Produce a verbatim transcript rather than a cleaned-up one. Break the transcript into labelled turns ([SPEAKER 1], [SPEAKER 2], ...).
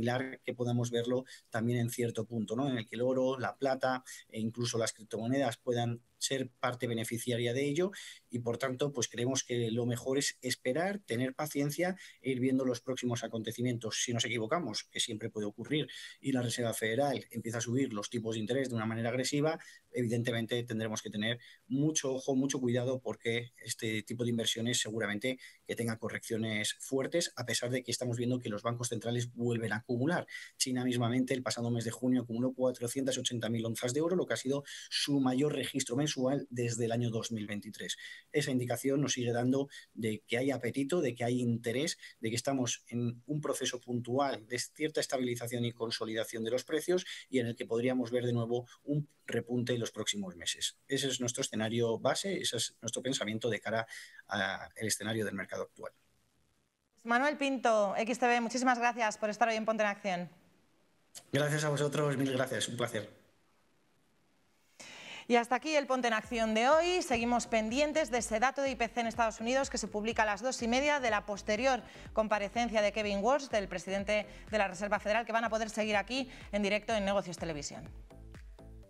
[SPEAKER 1] similar que podamos verlo también en cierto punto, ¿no? En el que el oro, la plata e incluso las criptomonedas puedan ser parte beneficiaria de ello y, por tanto, pues creemos que lo mejor es esperar, tener paciencia e ir viendo los próximos acontecimientos. Si nos equivocamos, que siempre puede ocurrir, y la Reserva Federal empieza a subir los tipos de interés de una manera agresiva, evidentemente tendremos que tener mucho ojo, mucho cuidado, porque este tipo de inversiones seguramente que tenga correcciones fuertes, a pesar de que estamos viendo que los bancos centrales vuelven a acumular. China mismamente el pasado mes de junio acumuló cuatrocientas ochenta mil onzas de oro, lo que ha sido su mayor registro mensual desde el año dos mil veintitrés. Esa indicación nos sigue dando de que hay apetito, de que hay interés, de que estamos en un proceso puntual de cierta estabilización y consolidación de los precios y en el que podríamos ver de nuevo un repunte en los próximos meses. Ese es nuestro escenario base, ese es nuestro pensamiento de cara al escenario del mercado actual.
[SPEAKER 2] Manuel Pinto, X T V, muchísimas gracias por estar hoy en Ponte en Acción.
[SPEAKER 1] Gracias a vosotros, mil gracias, un placer.
[SPEAKER 2] Y hasta aquí el Ponte en Acción de hoy. Seguimos pendientes de ese dato de I P C en Estados Unidos que se publica a las dos y media, de la posterior comparecencia de Kevin Walsh, del presidente de la Reserva Federal, que van a poder seguir aquí en directo en Negocios Televisión.